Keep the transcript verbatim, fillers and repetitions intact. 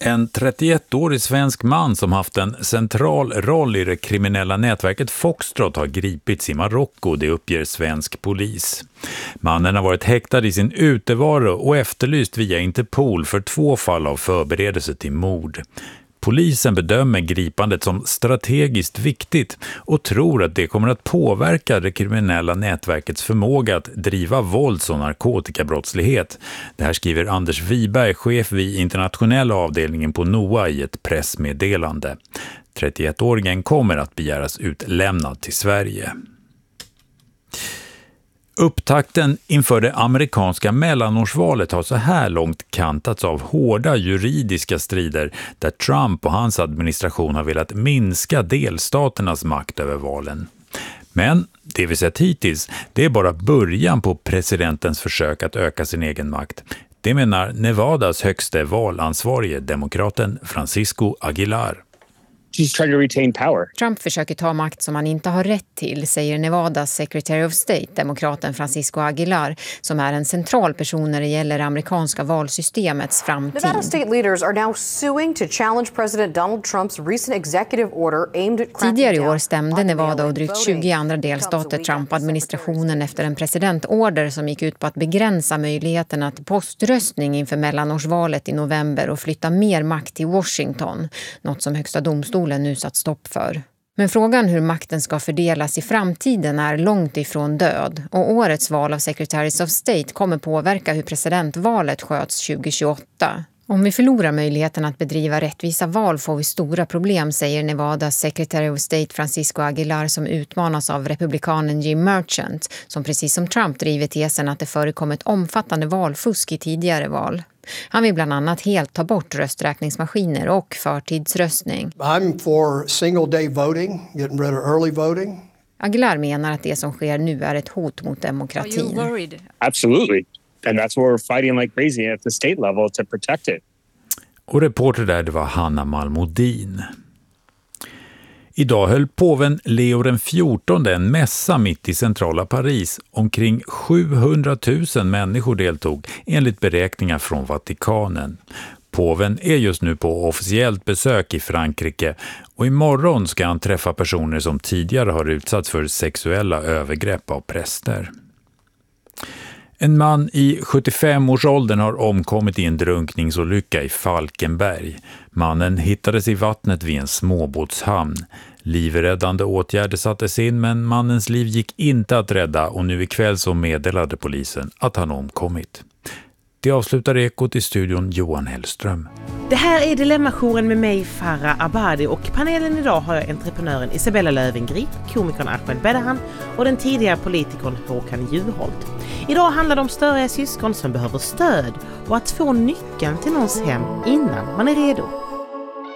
En trettioettårig svensk man som haft en central roll i det kriminella nätverket Foxtrot har gripits i Marocko, det uppger svensk polis. Mannen har varit häktad i sin utevaro och efterlyst via Interpol för två fall av förberedelse till mord. Polisen bedömer gripandet som strategiskt viktigt och tror att det kommer att påverka det kriminella nätverkets förmåga att driva vålds- och narkotikabrottslighet. Det här skriver Anders Wiberg, chef vid internationella avdelningen på NOA i ett pressmeddelande. trettioettåringen kommer att begäras utlämnad till Sverige. Upptakten inför det amerikanska mellanårsvalet har så här långt kantats av hårda juridiska strider där Trump och hans administration har velat minska delstaternas makt över valen. Men det vi sett hittills, det är bara början på presidentens försök att öka sin egen makt. Det menar Nevadas högste valansvarige, demokraten Francisco Aguilar. She's trying to retain power. Trump försöker ta makt som han inte har rätt till, säger Nevadas Secretary of State, demokraten Francisco Aguilar, som är en central person när det gäller amerikanska valsystemets framtid. Nevada state leaders are now suing to challenge President Donald Trumps recent executive order aimed at cracking Tidigare i down år stämde Nevada och drygt tjugo andra delstater Trump-administrationen efter en presidentorder som gick ut på att begränsa möjligheterna till poströstning inför mellanårsvalet i november och flytta mer makt till Washington, något som högsta domstolen nu satt stopp för. Men frågan hur makten ska fördelas i framtiden är långt ifrån död och årets val av Secretaries of State kommer påverka hur presidentvalet sköts tjugo tjugoåtta. Om vi förlorar möjligheten att bedriva rättvisa val får vi stora problem, säger Nevadas Secretary of State Francisco Aguilar som utmanas av republikanen Jim Merchant som precis som Trump driver tesen att det förekommit omfattande valfusk i tidigare val. Han vill bland annat helt ta bort rösträkningsmaskiner och förtidsröstning. I'm for single day voting, getting rid of early voting. Aguilar menar att det som sker nu är ett hot mot demokratin. Are you worried? Absolutely. And that's why we're fighting like crazy at the state level to protect it. Och reporter där, det var Hanna Malmodin. Idag höll påven Leo den fjortonde en mässa mitt i centrala Paris. Omkring sjuhundratusen människor deltog enligt beräkningar från Vatikanen. Påven är just nu på officiellt besök i Frankrike och imorgon ska han träffa personer som tidigare har utsatts för sexuella övergrepp av präster. En man i sjuttiofem-årsåldern har omkommit i en drunkningsolycka i Falkenberg. Mannen hittades i vattnet vid en småbåtshamn. Livräddande åtgärder sattes in men mannens liv gick inte att rädda och nu ikväll så meddelade polisen att han omkommit. Det avslutar Ekot i studion Johan Hellström. Det här är Dilemma-jouren med mig, Farah Abadi, och panelen idag har jag entreprenören Isabella Löwengrip, komikern Ahmed Bedahan och den tidigare politikern Håkan Juholt. Idag handlar det om störiga syskon som behöver stöd och att få nyckeln till någons hem innan man är redo.